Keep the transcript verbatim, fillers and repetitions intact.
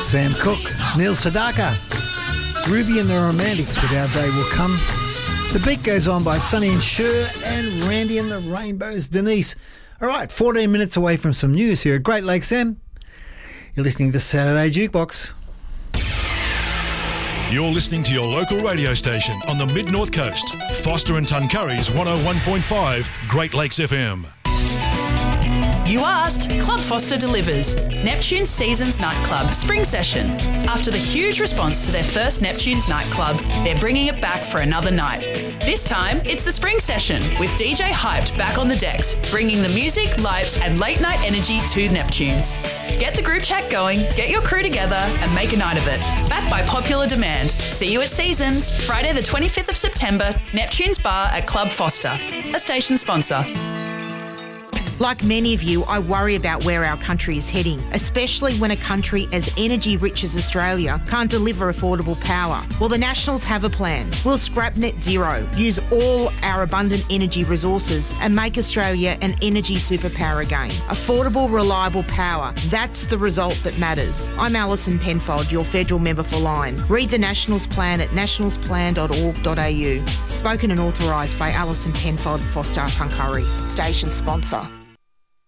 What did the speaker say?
Sam Cooke, Neil Sedaka, Ruby and the Romantics with Our Day Will Come. The beat goes on by Sonny and Cher and Randy and the Rainbows, Denise. All right, fourteen minutes away from some news here at Great Lakes F M. You're listening to Saturday Jukebox. You're listening to your local radio station on the Mid-North Coast. Foster and Tuncurry's one oh one point five Great Lakes F M. You asked, Club Foster delivers. Neptune's Seasons Nightclub Spring Session. After the huge response to their first Neptune's Nightclub, they're bringing it back for another night. This time, it's the Spring Session, with D J Hyped back on the decks, bringing the music, lights and late night energy to Neptune's. Get the group chat going, get your crew together and make a night of it. Backed by popular demand. See you at Seasons, Friday the twenty-fifth of September, Neptune's Bar at Club Foster, a station sponsor. Like many of you, I worry about where our country is heading, especially when a country as energy-rich as Australia can't deliver affordable power. Well, the Nationals have a plan. We'll scrap net zero, use all our abundant energy resources and make Australia an energy superpower again. Affordable, reliable power. That's the result that matters. I'm Alison Penfold, your federal member for Line. Read the Nationals plan at nationals plan dot org dot a u. Spoken and authorised by Alison Penfold, Foster Tuncurry. Station sponsor.